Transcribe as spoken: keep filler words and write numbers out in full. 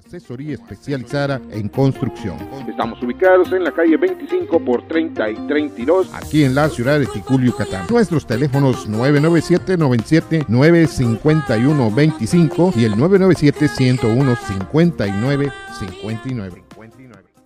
asesoría especializada en construcción. Estamos ubicados en la calle veinticinco por treinta y treinta y dos, aquí en la ciudad de Ticul, Yucatán. Nuestros teléfonos nueve nueve siete, noventa y siete, nueve cinco uno, veinticinco y el nueve nueve siete, ciento uno, cincuenta y nueve cincuenta y nueve.